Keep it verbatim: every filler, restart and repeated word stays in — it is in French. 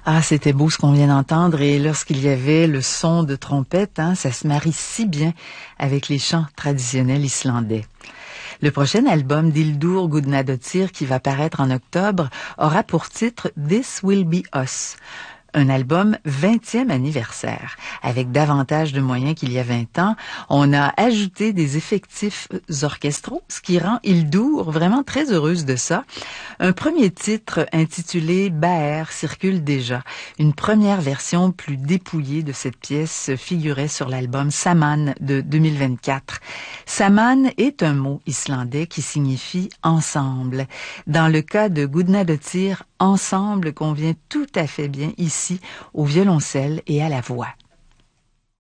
Ah, c'était beau ce qu'on vient d'entendre et lorsqu'il y avait le son de trompette, hein, ça se marie si bien avec les chants traditionnels islandais. Le prochain album d'Hildur Gudnadottir qui va paraître en octobre aura pour titre This Will Be Us. Un album vingtième anniversaire. Avec davantage de moyens qu'il y a vingt ans, on a ajouté des effectifs orchestraux, ce qui rend Hildur vraiment très heureuse de ça. Un premier titre intitulé Baer circule déjà. Une première version plus dépouillée de cette pièce figurait sur l'album Saman de deux mille vingt-quatre. Saman est un mot islandais qui signifie ensemble. Dans le cas de Gudnadottir, ensemble convient tout à fait bien ici au violoncelle et à la voix.